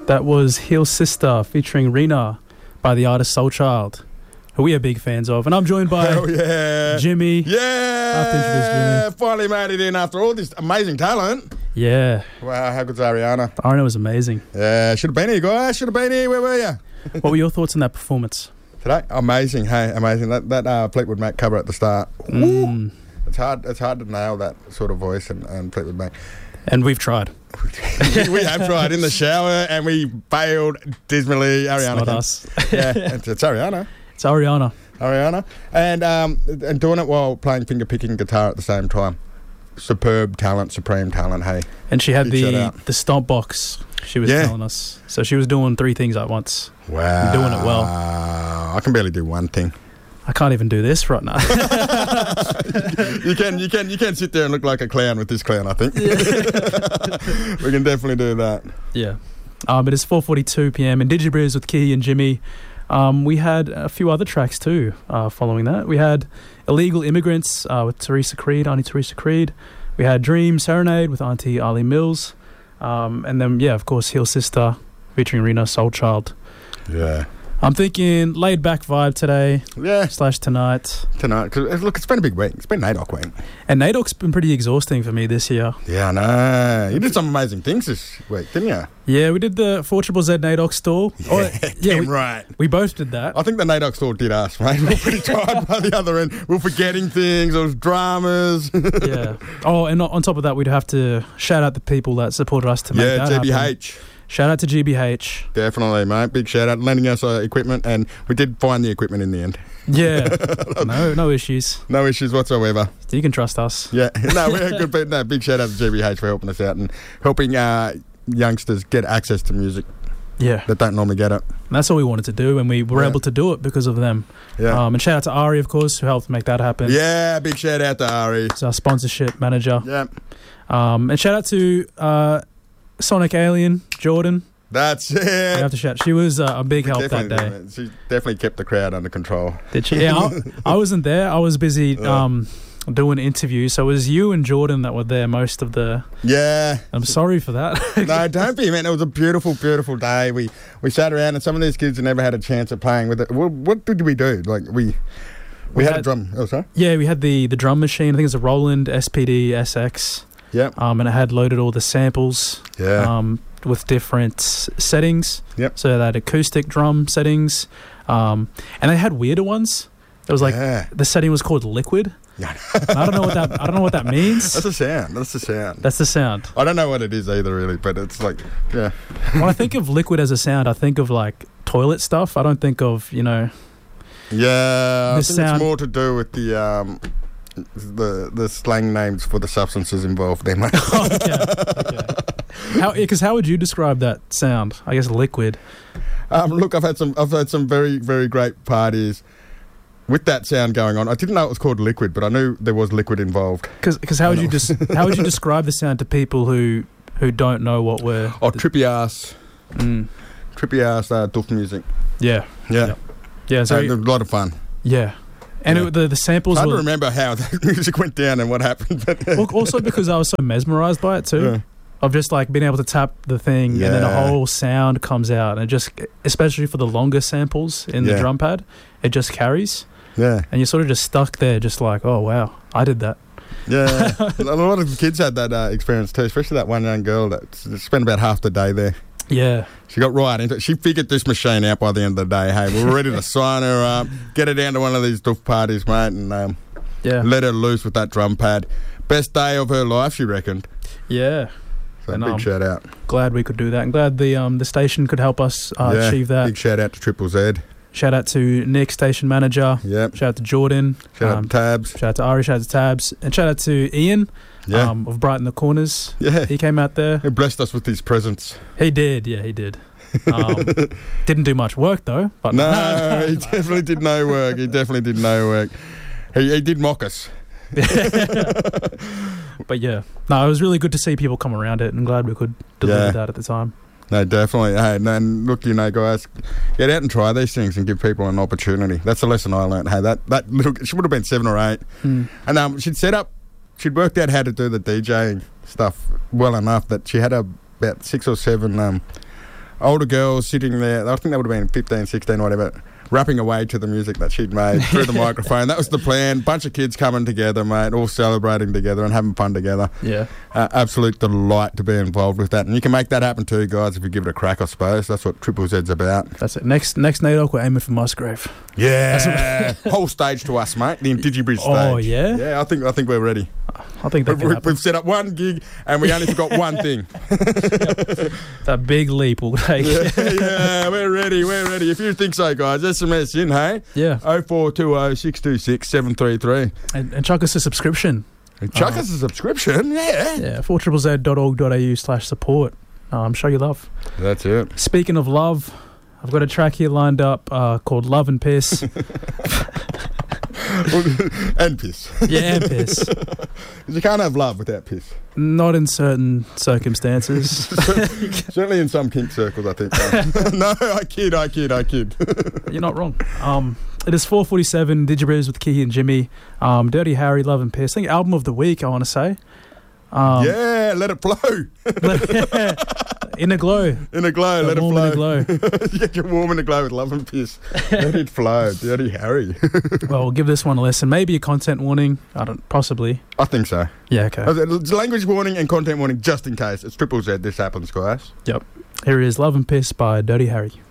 That was Heel Sister featuring Rena by the artist Soul Child, who we are big fans of. And I'm joined by Jimmy. Yeah. I have to introduce Jimmy. Finally made it in after all this amazing talent. Yeah. Wow, how good's Ariana? Ariana was amazing. Yeah, should have been here, guys. Should have been here. Where were you? What were your thoughts on that performance? Today? Amazing. Hey, amazing. That Fleetwood Mac cover at the start. Woo. It's hard to nail that sort of voice and Fleetwood Mac. And we've tried. We have tried in the shower and we failed dismally. Ariana. It's not us. Yeah, it's Ariana. It's Ariana. And doing it while playing finger-picking guitar at the same time. Superb talent, supreme talent, hey. And she had the stomp box, she was telling us. So she was doing 3 things at once. Wow. And doing it well. I can barely do one thing. I can't even do this right now. You can sit there and look like a clown with this clown, I think. Yeah. We can definitely do that. Yeah. It is 4:42 p.m. in DigiBriz with Key and Jimmy. We had a few other tracks too following that. We had Illegal Immigrants with Auntie Teresa Creed. We had Dream Serenade with Auntie Ali Mills. And then, of course, Heel Sister featuring Rena, Soul Child. Yeah. I'm thinking laid back vibe today. Yeah. / tonight. Because look, it's been a big week. It's been NAIDOC week. And NAIDOC's been pretty exhausting for me this year. Yeah, I know. You did some amazing things this week, didn't you? Yeah, we did the 4ZZZ NAIDOC stall. Right. We both did that. I think the NAIDOC stall did us, mate. We were pretty tired by the other end. We were forgetting things. There was dramas. Yeah. Oh, and on top of that, we'd have to shout out the people that supported us to make that happen. Yeah, GBH. Shout out to GBH. Definitely, mate. Big shout out. Lending us equipment, and we did find the equipment in the end. Yeah. No issues. No issues whatsoever. You can trust us. Yeah. No, we're good people. No, big shout out to GBH for helping us out and helping youngsters get access to music. Yeah. That don't normally get it. And that's all we wanted to do, and we were able to do it because of them. Yeah. And shout out to Ari, of course, who helped make that happen. Yeah, big shout out to Ari. It's our sponsorship manager. Yeah. And shout out to Sonic Alien, Jordan. That's it. We have to shout. She was a big help that day. She definitely kept the crowd under control. Did she? Yeah, I wasn't there. I was busy doing interviews, so it was you and Jordan that were there most of the... Yeah. I'm sorry for that. No, don't be, man. It was a beautiful, beautiful day. We sat around, and some of these kids had never had a chance of playing with it. What did we do? Like, we had a drum... Oh, sorry? Yeah, we had the drum machine. I think it was a Roland SPD SX. Yep. And it had loaded all the samples. Yeah. With different settings. Yep. So they had acoustic drum settings. And they had weirder ones. It was like the setting was called Liquid. Yeah. I don't know what that means. That's the sound. That's the sound. I don't know what it is either, really, but it's like, yeah. When I think of Liquid as a sound, I think of like toilet stuff. I don't think of, Yeah, I think sound. it's more to do with the slang names for the substances involved there, mate. Okay. How would you describe that sound? I guess liquid. Look, I've had some very, very great parties with that sound going on. I didn't know it was called liquid, but I knew there was liquid involved. Because how would you describe the sound to people who don't know what we're... Oh, trippy ass doof music. Yeah. So it was a lot of fun. Yeah. And the samples I were... don't remember how the music went down and what happened. But also because I was so mesmerised by it too. Yeah. Of just like being able to tap the thing and then a whole sound comes out. And it just, especially for the longer samples in the drum pad, it just carries. Yeah. And you're sort of just stuck there just like, oh, wow, I did that. Yeah. A lot of kids had that experience too, especially that one young girl that spent about half the day there. Yeah. She got right into it. She figured this machine out by the end of the day. Hey, we were ready to sign her up, get her down to one of these doof parties, mate, and let her loose with that drum pad. Best day of her life, she reckoned. Yeah. So big shout out. Glad we could do that. And glad the station could help us achieve that. Big shout out to Triple Z. Shout out to Nick, station manager. Yep. Shout out to Jordan. Shout out to Tabs. Shout out to Ari. Shout out to Tabs. And shout out to Ian of Brighten the Corners. Yeah. He came out there. He blessed us with his presence. He did. Yeah, he did. Didn't do much work though. But no, he definitely did no work. He did mock us. But yeah, no, it was really good to see people come around it, and glad we could deliver that at the time. No, definitely. Hey, and look, guys, get out and try these things and give people an opportunity. That's the lesson I learned. Hey, that little, she would have been 7 or 8, and she'd worked out how to do the DJing stuff well enough that she had about 6 or 7 older girls sitting there. I think they would have been 15, 16, whatever, rapping away to the music that she'd made through the microphone. That was the plan. Bunch of kids coming together, mate, all celebrating together and having fun together. Yeah. Absolute delight to be involved with that. And you can make that happen too, guys, if you give it a crack, I suppose. That's what Triple Z's about. That's it. Next NAIDOC, we're aiming for Musgrave. Yeah. Whole stage to us, mate. The Indigibridge stage. Oh, yeah? Yeah, I think we're ready. I think we've set up one gig and we only forgot one thing. That big leap will take. Yeah, we're ready. If you think so, guys, SMS in, hey? Yeah. 0420 626 733. And chuck us a subscription. Chuck us a subscription, yeah. Yeah, 4ZZ.org.au/support. Show your love. That's it. Speaking of love, I've got a track here lined up called Love and Piss. And piss. Yeah, and piss. You can't have love without piss. Not in certain circumstances. Certainly in some kink circles, I think. No, I kid. You're not wrong. It is 4:47, Digibrizz with Key and Jimmy. Dirty Harry, Love and Piss. I think album of the week, I want to say. Yeah, let it flow. In a glow. In a glow, let it flow. In a glow. You get warm in a glow with love and piss. Let it flow. Dirty Harry. Well, we'll give this one a listen. Maybe a content warning. Possibly. I think so. Yeah, okay. It's language warning and content warning just in case. It's Triple Z this happens, guys. Yep. Here is Love and Piss by Dirty Harry.